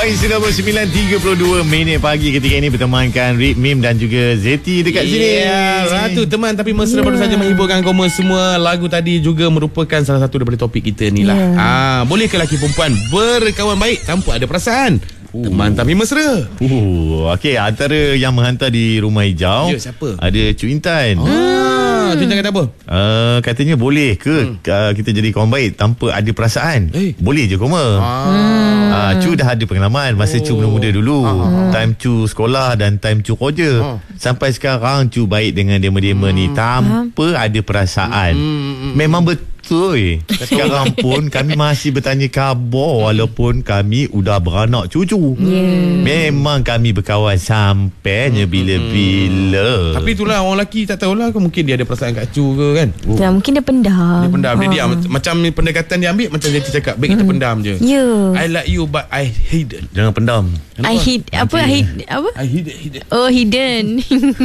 Pagi 9:32 pagi ketika ini bertemankan Rik, Mim dan juga Zeti dekat sini. Ya, Ratu teman tapi mesra baru saja menghibur kamu semua. Lagu tadi juga merupakan salah satu daripada topik kita ni lah. Boleh ke lelaki perempuan berkawan baik tanpa ada perasaan? Teman tapi mesra. Okey, antara yang menghantar di Rumah Hijau, ya, siapa? Ada Cuk Intan. Cuk Intan kata apa? Katanya boleh ke kita jadi kawan baik tanpa ada perasaan? Boleh je koma. Cu dah ada pengalaman masa Cu muda dulu. Time Cu sekolah dan time Cu kerja. Sampai sekarang Cu baik dengan dema-dema ni tanpa ada perasaan. Memang betul. Sekarang pun kami masih bertanya khabar walaupun kami udah beranak cucu. Memang kami berkawan sampainya bila-bila. Tapi itulah orang lelaki tak tahulah ke mungkin dia ada perasaan kat Cu ke kan. Ya, mungkin dia pendam. Dia pendam. Dia diam. Macam pendekatan dia ambil macam Zeti cakap, baik kita pendam je. I like you but I hidden. Jangan pendam. I hid apa? I hidden. Oh, hidden.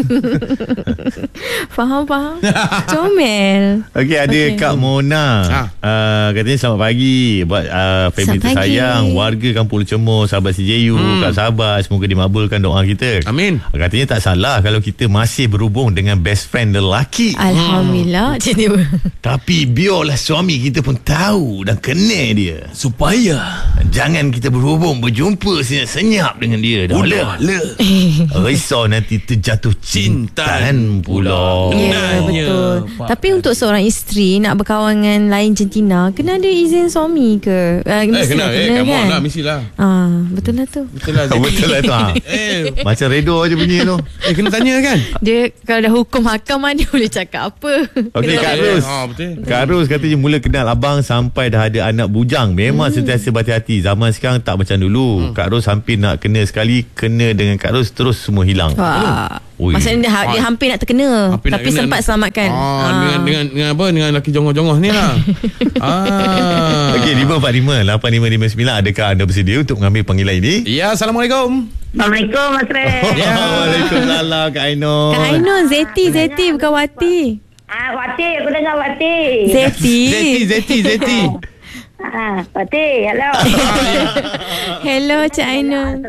Faham. Comel. Okey, ada Kak Mona. Katanya selamat pagi buat family tersayang, warga Kampung Lecemur, sahabat CJU, Kak Sahabat, semoga dimabulkan doa kita. Amin. Katanya tak salah kalau kita masih berhubung dengan best friend lelaki. Alhamdulillah. Tapi biarlah suami kita pun tahu dan kenal dia, supaya jangan kita berhubung berjumpa senyap dengan dia. Risau nanti terjatuh cintaan pula. Ya, betul. Tapi untuk seorang isteri nak berkawan dengan lain jantina, kena ada izin suami ke? Kena kan? Lah, mestilah. Betul lah tu. Betul lah tu. Macam redo je bunyi tu. Kena tanya kan? Dia kalau dah hukum hakam dia boleh cakap apa. Okey, Kak Ros. Kak Ros katanya mula kenal abang sampai dah ada anak bujang. Memang sentiasa berhati-hati. Zaman sekarang tak macam dulu. Kak Ros hampir nak kena sekali, kena dengan Kak Ros terus semua hilang. Maksudnya dia hampir nak terkena, tapi sempat selamatkan. Dengan apa? Dengan lelaki jongos-jongos ni lah. Okey, 545-8559. Adakah anda bersedia untuk mengambil panggilan ini? Ya, Assalamualaikum. Assalamualaikum, Mas Red. Waalaikumsalam, Kak Ainon. Kak Ainon, Zeti bukan Wati. Wati, aku dengar Wati. Zeti. Wati, hello. Hello, Cik Ainon.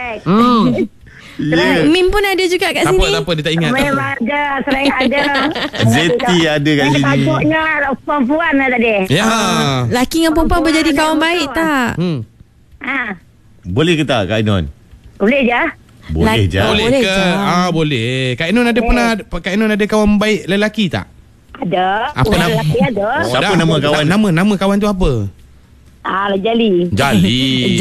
Yeah. Mim pun ada juga kat sini. Tak apa, dia tak ingat. Memang ada, sering ada. Zeti ada kat sini. Takutnya perempuan lah tadi. Ya. Laki dengan perempuan berjadi kawan baik tak? Boleh ke tak, Kak Ainon? Boleh je. Boleh je. Boleh ke? Boleh. Kak Ainon ada pernah Kak Ainon ada kawan baik lelaki tak? Ada. Apa nama? Lelaki ada. Siapa nama kawan? Nama kawan tu apa? Jali. Jali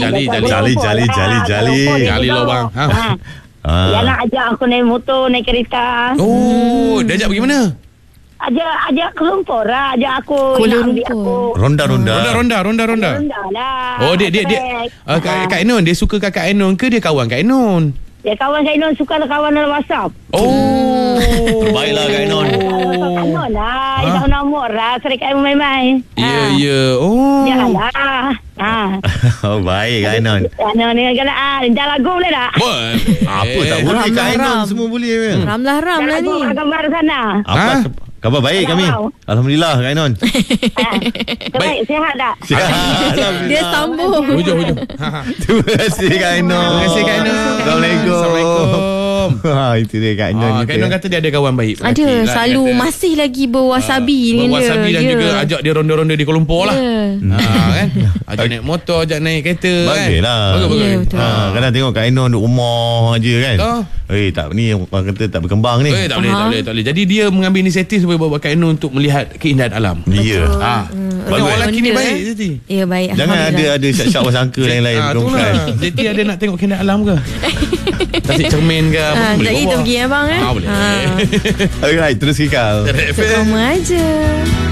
lobang. Dia nak ajak aku naik motor, naik kereta. Dia ajak pergi mana? Ajak ke Lumpur lah. Ajak aku. Kuala nak ambil aku. Ronda lah. Dia Kak Ainon, dia suka Kak Ainon ke dia kawan Kak Ainon? Dia kawan Kak Ainon, suka kawan dalam WhatsApp. Terbaiklah Kak Ainon. Kak Ainon lah. Dia tahu nombor lah. Sering Kak Ainon main-main. Ya. Janganlah. Baik Kak Ainon. Ainon ni dah lagu boleh tak? Apa tak boleh Kak Ainon, semua boleh. Ram lah ni. Gambar sana. Apa? Khabar baik kami. Alhamdulillah Kak Ainon. Baik, sihat tak? Sihat. Dia sambung. Hujung. Terima kasih Kak Ainon. Assalamualaikum. Itu dia Kak Ainon. Kak Ainon kata dia ada kawan baik. Ada, selalu masih lagi berwasabi dengan dia. Berwasabi dan juga ajak dia ronda-ronda di Kuala Lumpur lah. Kan? Ajak naik motor, ajak naik kereta. Bagus lah. Bagus. Kadang tengok Kak Ainon duduk rumah je kan. Tak ni orang kata tak berkembang ni. Tak boleh. Jadi dia mengambil inisiatif supaya bawa Kak Ainon untuk melihat keindahan alam. Ya. Orang lelaki ni baik Zeti. Ya, baik. Jangan ada syak-syak wasangka lain-lain. Zeti ada nak tengok keindahan alam ke? Tasik cermin ke? Jadi tu pergi abang boleh. Alright, terus kekal. Sama aja.